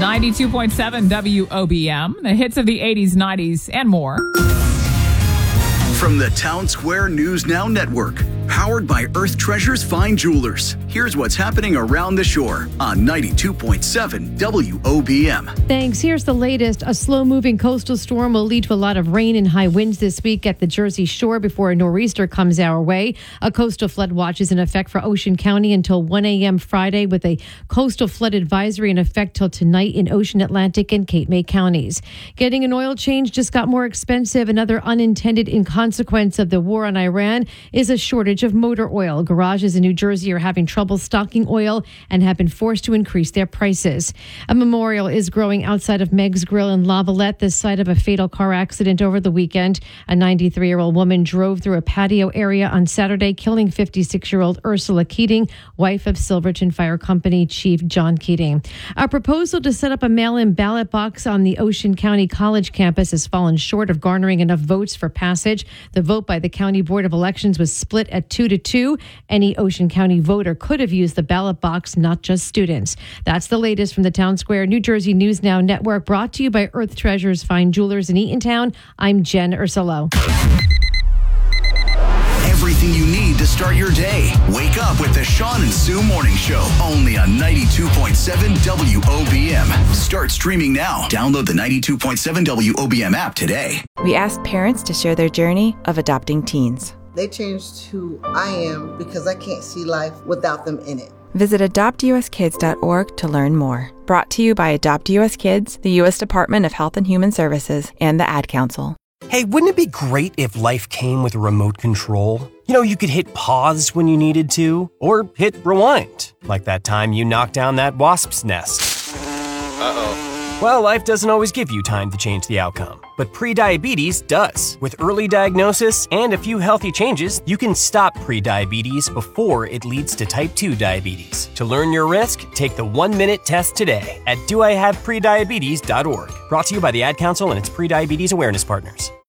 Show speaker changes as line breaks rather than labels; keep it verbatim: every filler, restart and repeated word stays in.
ninety-two point seven W O B M, the hits of the eighties, nineties, and more.
From the Town Square News Now Network, powered by Earth Treasures Fine Jewelers. Here's what's happening around the shore on ninety-two point seven W O B M.
Thanks. Here's the latest. A slow-moving coastal storm will lead to a lot of rain and high winds this week at the Jersey Shore before a nor'easter comes our way. A coastal flood watch is in effect for Ocean County until one a.m. Friday, with a coastal flood advisory in effect till tonight in Ocean, Atlantic, and Cape May counties. Getting an oil change just got more expensive. Another unintended consequence of the war on Iran is a shortage of motor oil. Garages in New Jersey are having trouble stocking oil and have been forced to increase their prices. A memorial is growing outside of Meg's Grill in Lavalette, the site of a fatal car accident over the weekend. A ninety-three-year-old woman drove through a patio area on Saturday, killing fifty-six-year-old Ursula Keating, wife of Silverton Fire Company Chief John Keating. A proposal to set up a mail-in ballot box on the Ocean County College campus has fallen short of garnering enough votes for passage. The vote by the County Board of Elections was split at two to two. Any Ocean County voter could have used the ballot box, not just students. That's the latest from the Town Square New Jersey News Now Network, brought to you by Earth Treasures Fine Jewelers in Eatontown. I'm Jen Ursulo.
Everything you need to start your day. Wake up with the Sean and Sue Morning Show, only on ninety-two point seven W O B M. Start streaming now. Download the ninety-two point seven W O B M app today.
We asked parents to share their journey of adopting teens.
They changed who I am because I can't see life without them in it.
Visit adopt u s kids dot org to learn more. Brought to you by Adopt U S Kids, the U S Department of Health and Human Services, and the Ad Council.
Hey, wouldn't it be great if life came with a remote control? You know, you could hit pause when you needed to, or hit rewind, like that time you knocked down that wasp's nest. Uh-oh. Well, life doesn't always give you time to change the outcome, but prediabetes does. With early diagnosis and a few healthy changes, you can stop prediabetes before it leads to type two diabetes. To learn your risk, take the one-minute test today at do I have prediabetes dot org. Brought to you by the Ad Council and its prediabetes awareness partners.